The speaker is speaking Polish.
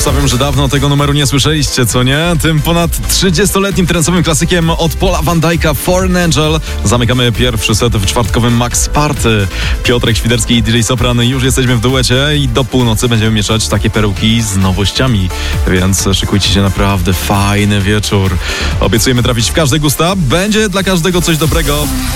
Obstawiam, że dawno tego numeru nie słyszeliście, co nie? Tym ponad 30-letnim trencowym klasykiem od Paula Van Dyka Foreign Angel zamykamy pierwszy set w czwartkowym Max Party. Piotrek Świderski i DJ Sopran już jesteśmy w duecie i do północy będziemy mieszać takie perełki z nowościami, więc szykujcie się, naprawdę fajny wieczór. Obiecujemy trafić w każde gusta, będzie dla każdego coś dobrego.